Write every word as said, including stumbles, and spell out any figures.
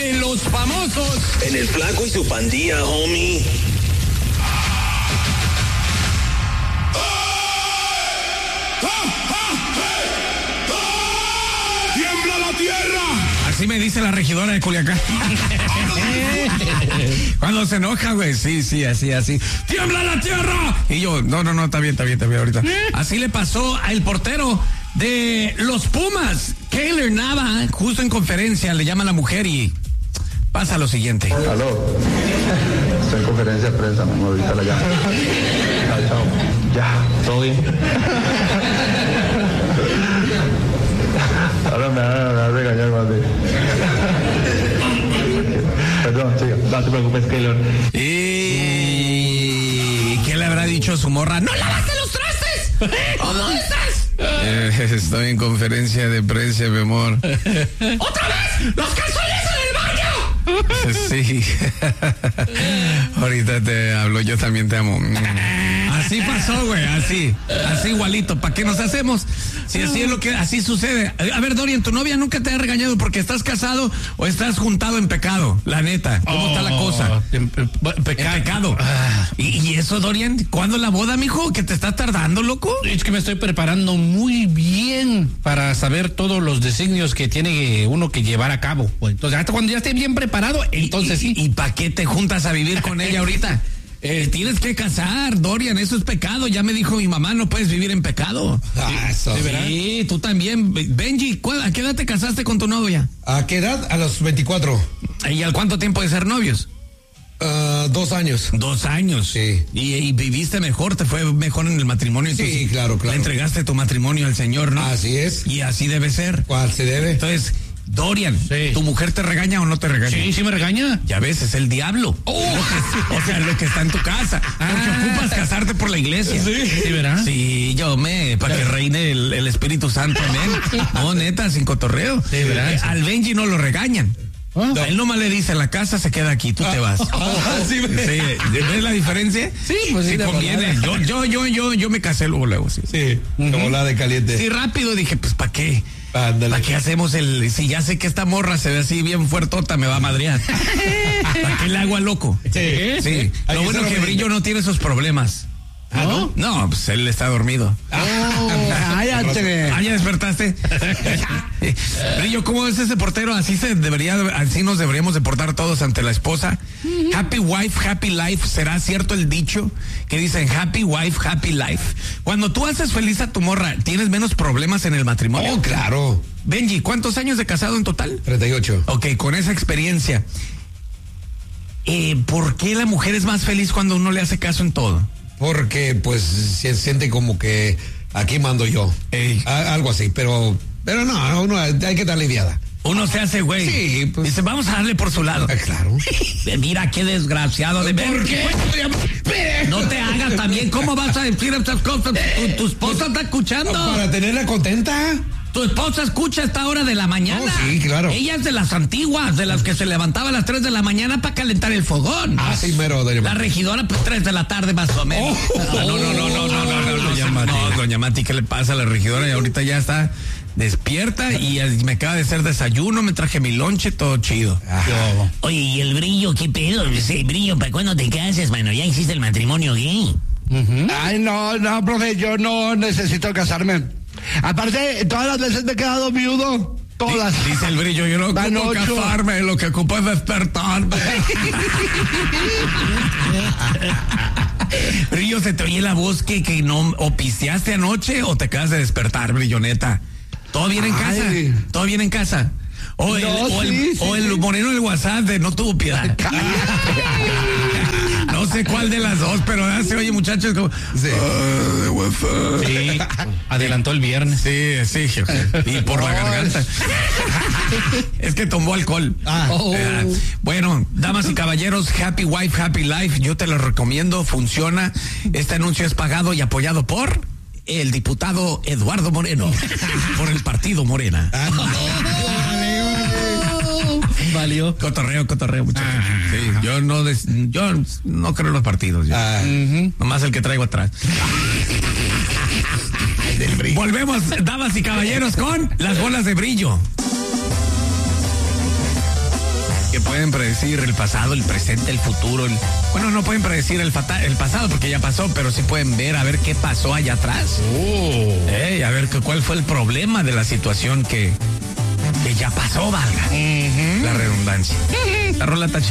de los famosos. En el Flaco y su pandilla, homie. ¡Tiembla la tierra! Así me dice la regidora de Culiacán. Cuando se enoja, güey, sí, sí, así, así. ¡Tiembla la tierra! Y yo, no, no, no, está bien, está bien, está bien ahorita. Así le pasó al portero de los Pumas, Keylor Nava, justo en conferencia, le llama a la mujer y pasa lo siguiente. Aló, estoy en conferencia de prensa, mi amor, ahorita la llamo. Chao, chao. Ya, todo bien. Ahora me va a regañar más de... Perdón, chica, no te preocupes, Keylor. ¿Y qué le habrá dicho a su morra? ¡No lavaste los trastes! ¿O dónde estás? Eh, estoy en conferencia de prensa, mi amor. ¡Otra vez! ¡Los calzones en el baño! Sí. Ahorita te hablo, yo también te amo. Así pasó, güey, así, así igualito. ¿Para qué nos hacemos? Si así es lo que, así sucede. A ver, Dorian, ¿tu novia nunca te ha regañado porque estás casado o estás juntado en pecado? La neta, ¿cómo oh, está la cosa? En, en, en pecado. Ah. ¿Y, ¿Y eso, Dorian? ¿Cuándo la boda, mijo? ¿Que te está tardando, loco? Es que me estoy preparando muy bien para saber todos los designios que tiene uno que llevar a cabo. Pues, entonces, hasta cuando ya esté bien preparado, entonces ¿Y, sí. ¿Y, y para qué te juntas a vivir con ella ahorita? Eh, tienes que casar, Dorian, eso es pecado. Ya me dijo mi mamá, no puedes vivir en pecado. Ah, eso. Sí, sí, tú también. Benji, ¿a qué edad te casaste con tu novia? ¿A qué edad? A los veinticuatro. ¿Y al cuánto tiempo de ser novios? Uh, dos años. Dos años. Sí. ¿Y, y viviste mejor? ¿Te fue mejor en el matrimonio? Entonces, sí, claro, claro. Le entregaste tu matrimonio al Señor, ¿no? Así es. Y así debe ser. ¿Cuál se debe? Entonces, Dorian, sí. ¿Tu mujer te regaña o no te regaña? Sí, sí me regaña. Ya ves, es el diablo. Oh. Que, o sea, lo que está en tu casa. Ah. Porque ocupas casarte por la iglesia. Sí, sí, ¿verdad? Sí, yo me, para que reine el, el Espíritu Santo, amén. No, neta, sin cotorreo. Sí, ¿verdad? Eh, al Benji no lo regañan. ¿Ah? No. Él nomás le dice, la casa se queda aquí, tú te vas. Ah, sí, sí, ¿ves la diferencia? Sí, pues sí, sí conviene. Yo, yo, yo, yo, yo me casé luego, luego, sí. Sí, uh-huh. Como la de caliente. Sí, rápido dije, pues, ¿para qué? Ándale. ¿Para qué hacemos el...? Si ya sé que esta morra se ve así bien fuertota, me va a madrear. ¿Para qué le hago a loco? Sí. Sí. Lo bueno es que Brillo no tiene esos problemas. ¿Ah, no? No, pues él está dormido. Oh, cállate. Ah, ya despertaste. Brillo, ¿cómo es ese portero? Así se debería, así nos deberíamos de portar todos ante la esposa. Uh-huh. Happy wife, happy life. ¿Será cierto el dicho que dicen happy wife, happy life? Cuando tú haces feliz a tu morra, ¿tienes menos problemas en el matrimonio? Oh, claro. Benji, ¿cuántos años de casado en total? treinta y ocho. Ok, con esa experiencia, eh, ¿por qué la mujer es más feliz cuando uno le hace caso en todo? Porque pues se siente como que aquí mando yo. Ey. A, algo así, pero pero no, uno hay que estar lidiada. Uno se hace güey. Sí, pues. Dice, vamos a darle por su lado. Eh, claro. Mira qué desgraciado de ver. ¿Por qué? No te hagas también. ¿Cómo vas a decir estas cosas? ¿Tu, tu esposa está escuchando? Para tenerla contenta. Tu esposa escucha a esta hora de la mañana. Oh, sí, claro. Ella es de las antiguas, de las que se levantaba a las tres de la mañana para calentar el fogón. Ah, sí, mero, doña La regidora, pues tres de la tarde más o menos. Oh, no, no, no, no, no, no, no, no, doña Mati. No, doña Mati, ¿qué le pasa a la regidora? Y ahorita ya está despierta y me acaba de hacer desayuno, me traje mi lonche, todo chido. Ajá. Oye, ¿y el Brillo qué pedo? Ese Brillo, ¿para cuándo te casas, mano? ¿Ya hiciste el matrimonio gay? Uh-huh. Ay, no, no, profe, yo no necesito casarme. Aparte, todas las veces me he quedado viudo. Todas. Dice el Brillo, yo no ocupo casarme, lo que ocupo es despertarme. Brillo, ¿se te oye la voz que, que no o pisteaste anoche o te acabas de despertar, Brillo, neta? ¿Todo bien en casa? Ay. ¿Todo bien en casa? O el, no, o el, sí, sí, o el sí. moreno del WhatsApp de no tuvo piedad. No sé cuál de las dos, pero se oye, muchachos, como... Sí. Uh, de WhatsApp. Sí, adelantó el viernes. Sí, sí, y por la garganta. Es que tomó alcohol. Ah. Oh. Uh, bueno, damas y caballeros, Happy Wife, Happy Life, yo te lo recomiendo, funciona. Este anuncio es pagado y apoyado por el diputado Eduardo Moreno, por el partido Morena. Ah, Valió. Cotorreo, cotorreo, muchachos. Ah. Sí, yo no des, yo no creo en los partidos. Ah. Uh-huh. Nomás el que traigo atrás. Volvemos, damas y caballeros, con las bolas de brillo. que pueden predecir el pasado, el presente, el futuro. El... Bueno, no pueden predecir el, fata... el pasado porque ya pasó, pero sí pueden ver a ver qué pasó allá atrás. Oh. Eh, a ver cuál fue el problema de la situación que, que ya pasó, valga. Uh-huh. La redundancia. La rola está